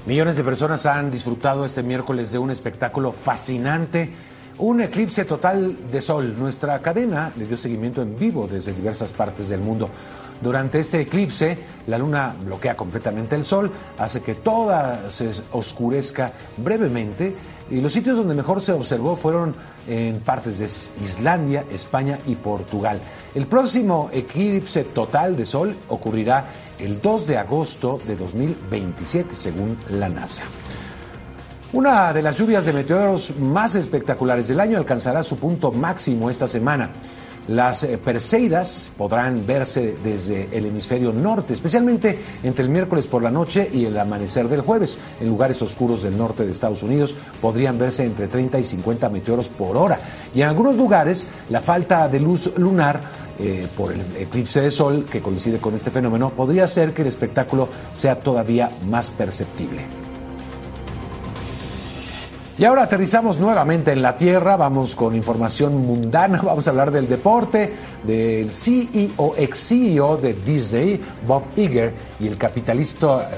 Millones de personas han disfrutado este miércoles de un espectáculo fascinante, un eclipse total de sol. Nuestra cadena le dio seguimiento en vivo desde diversas partes del mundo. Durante este eclipse, la luna bloquea completamente el sol, hace que todo se oscurezca brevemente, y los sitios donde mejor se observó fueron en partes de Islandia, España y Portugal. El próximo eclipse total de sol ocurrirá el 2 de agosto de 2027, según la NASA. Una de las lluvias de meteoros más espectaculares del año alcanzará su punto máximo esta semana. Las Perseidas podrán verse desde el hemisferio norte, especialmente entre el miércoles por la noche y el amanecer del jueves. En lugares oscuros del norte de Estados Unidos podrían verse entre 30 y 50 meteoros por hora. Y en algunos lugares, la falta de luz lunar por el eclipse de sol, que coincide con este fenómeno, podría hacer que el espectáculo sea todavía más perceptible. Y ahora aterrizamos nuevamente en la Tierra, vamos con información mundana, vamos a hablar del deporte, del CEO, ex-CEO de Disney, Bob Iger, y el capitalista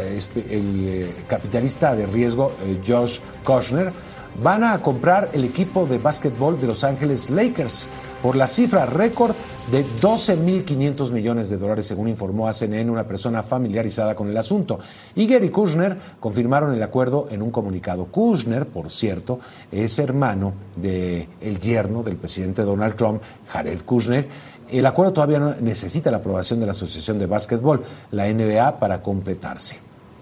de riesgo, Josh Kushner, van a comprar el equipo de básquetbol de Los Ángeles Lakers por la cifra récord de $12.500 millones, según informó a CNN una persona familiarizada con el asunto. Iger y Kushner confirmaron el acuerdo en un comunicado. Kushner, por cierto, es hermano del yerno del presidente Donald Trump, Jared Kushner. El acuerdo todavía no necesita la aprobación de la Asociación de Básquetbol, la NBA, para completarse.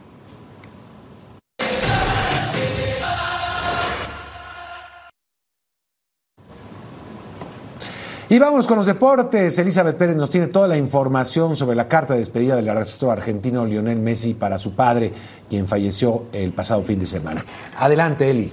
Y vamos con los deportes. Elizabeth Pérez nos tiene toda la información sobre la carta de despedida del astro argentino Lionel Messi para su padre, quien falleció el pasado fin de semana. Adelante, Eli.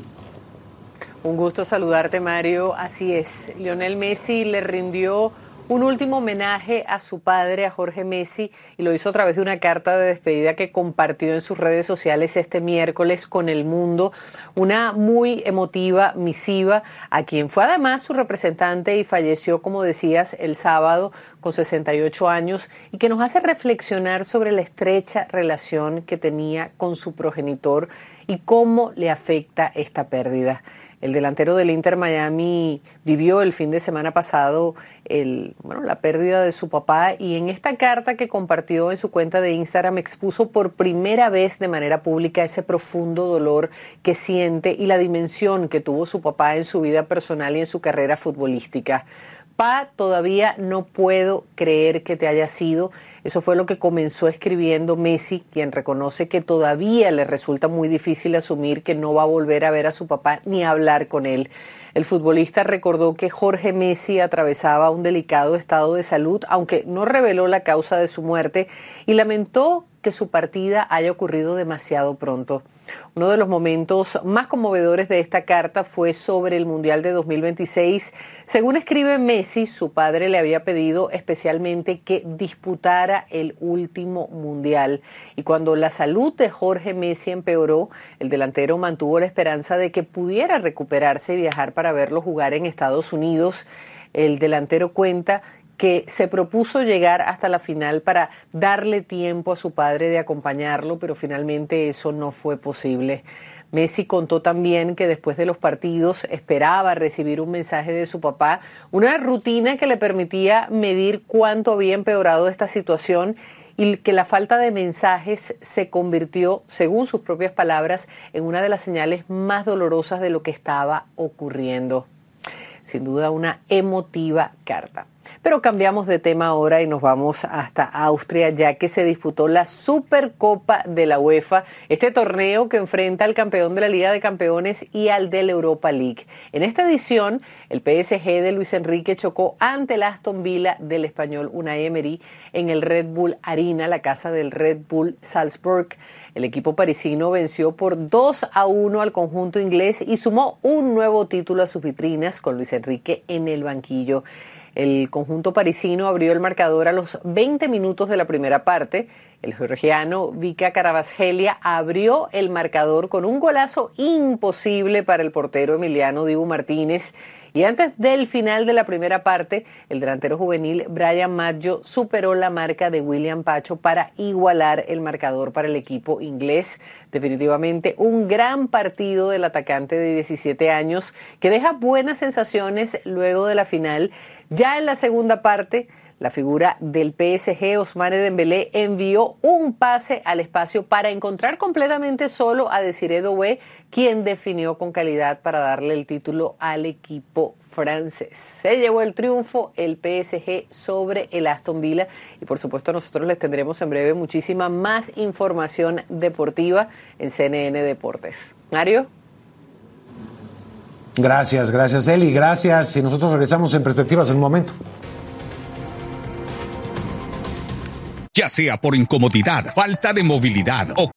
Un gusto saludarte, Mario. Así es, Lionel Messi le rindió un último homenaje a su padre, a Jorge Messi, y lo hizo a través de una carta de despedida que compartió en sus redes sociales este miércoles con el mundo. Una muy emotiva misiva a quien fue además su representante y falleció, como decías, el sábado con 68 años, y que nos hace reflexionar sobre la estrecha relación que tenía con su progenitor y cómo le afecta esta pérdida. El delantero del Inter Miami vivió el fin de semana pasado la pérdida de su papá, y en esta carta que compartió en su cuenta de Instagram expuso por primera vez de manera pública ese profundo dolor que siente y la dimensión que tuvo su papá en su vida personal y en su carrera futbolística. Pa, todavía no puedo creer que te haya sido. Eso fue lo que comenzó escribiendo Messi, quien reconoce que todavía le resulta muy difícil asumir que no va a volver a ver a su papá ni a hablar con él. El futbolista recordó que Jorge Messi atravesaba un delicado estado de salud, aunque no reveló la causa de su muerte, y lamentó que su partida haya ocurrido demasiado pronto. Uno de los momentos más conmovedores de esta carta fue sobre el Mundial de 2026. Según escribe Messi, su padre le había pedido especialmente que disputara el último Mundial. Y cuando la salud de Jorge Messi empeoró, el delantero mantuvo la esperanza de que pudiera recuperarse y viajar para verlo jugar en Estados Unidos. El delantero cuenta que se propuso llegar hasta la final para darle tiempo a su padre de acompañarlo, pero finalmente eso no fue posible. Messi contó también que después de los partidos esperaba recibir un mensaje de su papá, una rutina que le permitía medir cuánto había empeorado esta situación, y que la falta de mensajes se convirtió, según sus propias palabras, en una de las señales más dolorosas de lo que estaba ocurriendo. Sin duda una emotiva carta. Pero cambiamos de tema ahora y nos vamos hasta Austria, ya que se disputó la Supercopa de la UEFA, este torneo que enfrenta al campeón de la Liga de Campeones y al de la Europa League. En esta edición, el PSG de Luis Enrique chocó ante el Aston Villa del español Unai Emery en el Red Bull Arena, la casa del Red Bull Salzburg. El equipo parisino venció por 2-1 al conjunto inglés y sumó un nuevo título a sus vitrinas con Luis Enrique en el banquillo. El conjunto parisino abrió el marcador a los 20 minutos de la primera parte El georgiano Vika Kvaratskhelia abrió el marcador con un golazo imposible para el portero Emiliano Dibu Martínez. Y antes del final de la primera parte, el delantero juvenil Brian Maggio superó la marca de William Pacho para igualar el marcador para el equipo inglés. Definitivamente un gran partido del atacante de 17 años que deja buenas sensaciones luego de la final. Ya en la segunda parte, la figura del PSG, Ousmane Dembélé, envió un pase al espacio para encontrar completamente solo a Désiré Doué, quien definió con calidad para darle el título al equipo francés. Se llevó el triunfo el PSG sobre el Aston Villa y por supuesto nosotros les tendremos en breve muchísima más información deportiva en CNN Deportes. Mario. Gracias Eli, gracias. Y nosotros regresamos en Perspectivas en un momento. Ya sea por incomodidad, falta de movilidad o